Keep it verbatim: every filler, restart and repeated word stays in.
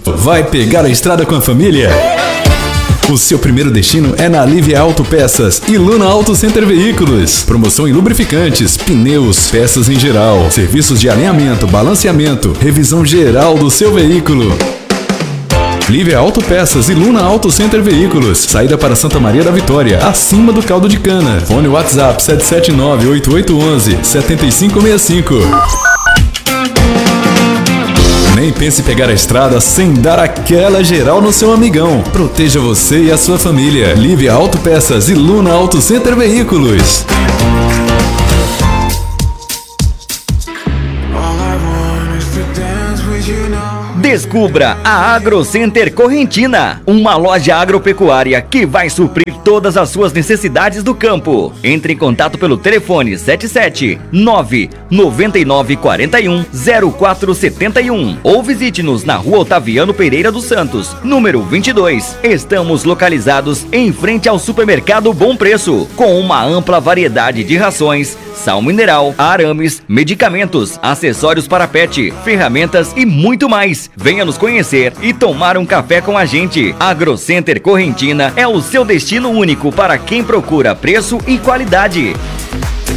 Vai pegar a estrada com a família? O seu primeiro destino é na Lívia Autopeças e Luna Auto Center Veículos. Promoção em lubrificantes, pneus, peças em geral, serviços de alinhamento, balanceamento, revisão geral do seu veículo. Lívia Autopeças e Luna Auto Center Veículos. Saída para Santa Maria da Vitória, acima do Caldo de Cana. Fone WhatsApp sete sete nove, oito oito um um, sete cinco seis cinco. Nem pense em pegar a estrada sem dar aquela geral no seu amigão. Proteja você e a sua família. Lívia Autopeças e Luna Auto Center Veículos. Descubra a AgroCenter Correntina, uma loja agropecuária que vai suprir todas as suas necessidades do campo. Entre em contato pelo telefone sete sete nove nove nove quatro um zero quatro sete um ou visite-nos na Rua Otaviano Pereira dos Santos, número vinte e dois. Estamos localizados em frente ao supermercado Bom Preço, com uma ampla variedade de rações, sal mineral, arames, medicamentos, acessórios para pet, ferramentas e muito mais. Venha nos conhecer e tomar um café com a gente. AgroCenter Correntina é o seu destino único para quem procura preço e qualidade.